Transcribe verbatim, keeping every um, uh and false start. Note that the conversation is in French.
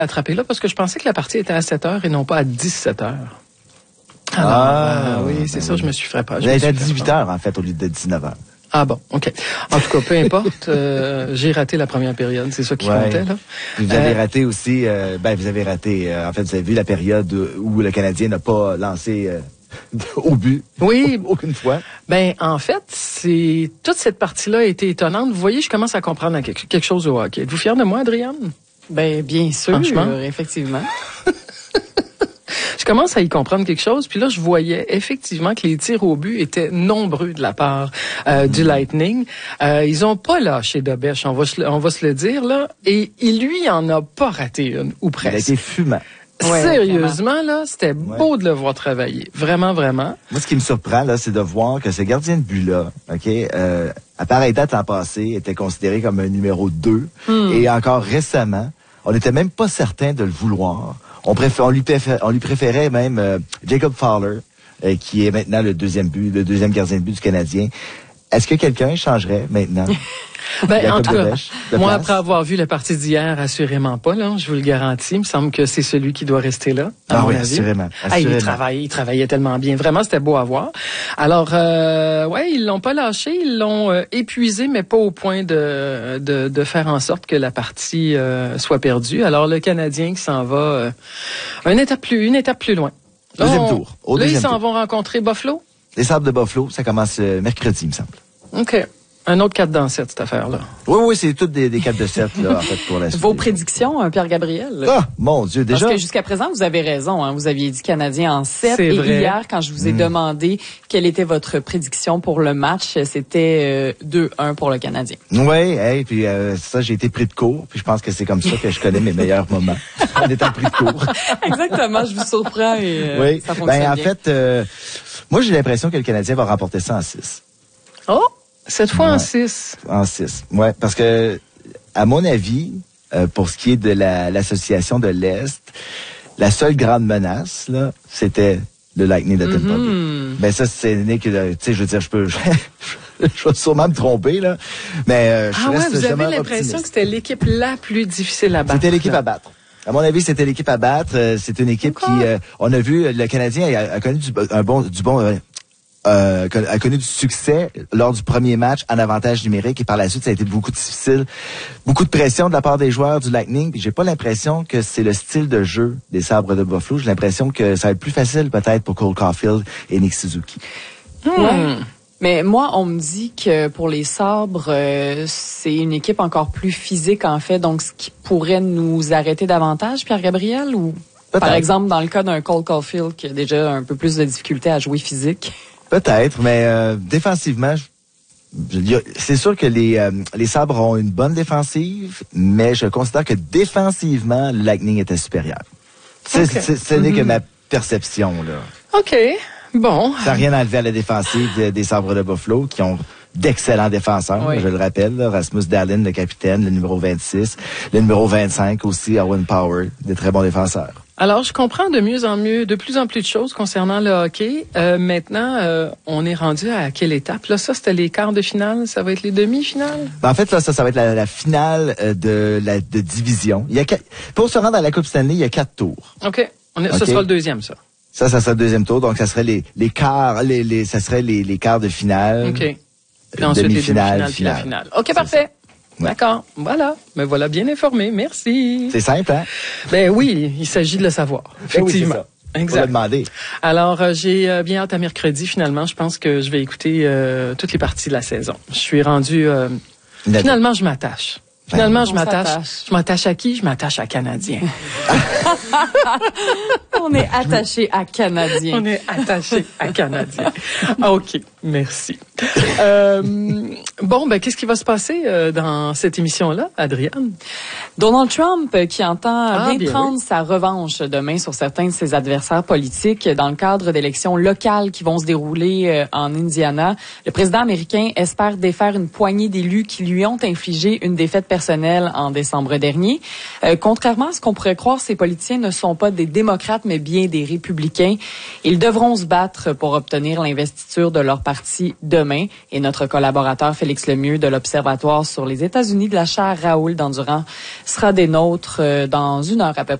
attrapé là parce que je pensais que la partie était à sept heures et non pas à dix-sept heures. Alors, Ah, euh, oui, c'est ben ça, oui. je me suis frappé. Elle était à dix-huit heures, en fait, au lieu de dix-neuf heures. Ah bon, OK. En tout cas, peu importe, euh, j'ai raté la première période, c'est ça qui Ouais. comptait, là. Puis vous avez Euh, raté aussi, euh, ben vous avez raté, euh, en fait, vous avez vu la période où le Canadien n'a pas lancé euh, au but. Oui. Aucune fois. Ben, en fait, c'est toute cette partie-là a été étonnante. Vous voyez, je commence à comprendre quelque, quelque chose au hockey. Êtes-vous fier de moi, Adrienne? Ben, bien sûr, Franchement. euh, effectivement. Je commence à y comprendre quelque chose, puis là, je voyais effectivement que les tirs au but étaient nombreux de la part euh, du Lightning. Euh, ils ont pas lâché de bêche, on va, se, on va se le dire, là. Et il, lui, il en a pas raté une, ou Il a presque. été fumant. Ouais, Sérieusement, là, c'était beau de le voir travailler. Vraiment, vraiment. Moi, ce qui me surprend, là, c'est de voir que ce gardien de but-là, OK, euh, à pareille date l'an passé, était considéré comme un numéro deux. Hmm. Et encore récemment, on n'était même pas certain de le vouloir. On, préfé- on, lui, préfé- on lui préférait même euh, Jacob Fowler, euh, qui est maintenant le deuxième but, le deuxième gardien de but du Canadien. Est-ce que quelqu'un changerait maintenant? Ben, en Jacob tout cas, Debèche, de moi, place? après avoir vu la partie d'hier, assurément pas, là, je vous le garantis. Il me semble que c'est celui qui doit rester là, à Ah mon oui, avis. assurément. Ah, il, assurément. travaille, il travaillait tellement bien. Vraiment, c'était beau à voir. Alors, euh, ouais, ils l'ont pas lâché, ils l'ont euh, épuisé, mais pas au point de, de, de faire en sorte que la partie euh, soit perdue. Alors, le Canadien qui s'en va euh, une étape plus, une étape plus loin. Là, Deuxième on- tour. Au là, ils deuxième s'en tour. vont rencontrer Buffalo. Les Sables de Buffalo, ça commence euh, mercredi, il me semble. OK. Un autre quatre dans sept, cette affaire-là. Oui, oui, c'est toutes des, des quatre de sept, là, en fait, pour la suite. Vos prédictions, hein, Pierre-Gabriel? Ah, mon Dieu, déjà. Parce que jusqu'à présent, vous avez raison. Hein, vous aviez dit Canadien en sept. C'est Et vrai. hier, quand je vous ai Mm. demandé quelle était votre prédiction pour le match, c'était euh, deux un pour le Canadien. Oui, hey, puis euh, ça, j'ai été pris de court, puis je pense que c'est comme ça que je connais mes meilleurs moments, en étant pris de court. Exactement, je vous surprends et euh, Oui, ça fonctionne ben en bien. fait, euh, moi j'ai l'impression que le Canadien va remporter ça en six. Oh! Cette fois en Ouais. six. En six, ouais, parce que, à mon avis, euh, pour ce qui est de la, l'association de l'Est, la seule grande menace, là, c'était le Lightning de Tampa Bay. Mhm. Ben ça, c'est né que, tu sais, je veux dire, je peux, je, je vais sûrement me tromper, là, mais euh, je Ah ouais, reste vous avez jamais l'impression optimiste. que c'était l'équipe la plus difficile à battre. C'était l'équipe là. à battre. À mon avis, c'était l'équipe à battre. Euh, C'est une équipe Encore? qui, euh, on a vu, le Canadien a, a connu du, un bon, du bon, euh, euh, a connu du succès lors du premier match en avantage numérique et par la suite, ça a été beaucoup difficile. Beaucoup de pression de la part des joueurs du Lightning. Puis j'ai pas l'impression que c'est le style de jeu des Sabres de Buffalo. J'ai l'impression que ça va être plus facile peut-être pour Cole Caulfield et Nick Suzuki. Ouais. Mais moi, on me dit que pour les Sabres, euh, c'est une équipe encore plus physique, en fait. Donc, ce qui pourrait nous arrêter davantage, Pierre-Gabriel, ou Peut-être. par exemple, dans le cas d'un Cole Caulfield qui a déjà un peu plus de difficulté à jouer physique. Peut-être, mais euh, défensivement, je- je- y a- c'est sûr que les, euh, les Sabres ont une bonne défensive, mais je considère que défensivement, le Lightning était supérieur. C'est, Ok. c'est- ce n'est que ma perception, là. OK. Bon. Ça n'a rien enlevé à la défensive de- des Sabres de Buffalo, qui ont d'excellents défenseurs, Oui. je le rappelle. Là, Rasmus Dahlin, le capitaine, le numéro vingt-six, le numéro vingt-cinq aussi, Owen Power, des très bons défenseurs. Alors, je comprends de mieux en mieux, de plus en plus de choses concernant le hockey. Euh, maintenant, euh, on est rendu à quelle étape? Là, ça, c'était les quarts de finale. Ça va être les demi-finales? Ben, en fait, là, ça, ça va être la, la finale euh, de la de division. Il y a quatre- pour se rendre à la Coupe Stanley, il y a quatre tours. OK. On est, OK. Ce sera le deuxième, ça. Ça, ça serait le deuxième tour, donc ça serait les les quarts, les les ça serait les les quarts de finale. OK. Puis euh, ensuite, les demi-finale, demi-finales, puis la finale. finale. OK, C'est parfait. Ouais. D'accord. Voilà. Me voilà bien informé. Merci. C'est simple, hein? Ben oui, il s'agit de le savoir. Ben oui, c'est Effectivement. ça. Faut le Exact. demander. Alors, euh, j'ai euh, bien hâte à mercredi, finalement. Je pense que je vais écouter euh, toutes les parties de la saison. Je suis rendu... euh, La- finalement, je m'attache. Finalement, je On m'attache. s'attache. Je m'attache à qui? Je m'attache à Canadien. On est attaché à Canadien. On est attaché à Canadien. Ah, OK. Merci. Euh, bon, ben, qu'est-ce qui va se passer euh, dans cette émission-là, Adrienne? Donald Trump euh, qui entend Ah, bien, bien prendre sa revanche demain sur certains de ses adversaires politiques dans le cadre d'élections locales qui vont se dérouler euh, en Indiana. Le président américain espère défaire une poignée d'élus qui lui ont infligé une défaite personnelle en décembre dernier. Euh, contrairement à ce qu'on pourrait croire, ces politiciens ne sont pas des démocrates mais bien des républicains. Ils devront se battre pour obtenir l'investiture de leur parti partie demain. Et notre collaborateur Félix Lemieux de l'Observatoire sur les États-Unis de la chaire Raoul Dandurand sera des nôtres dans une heure à peu près.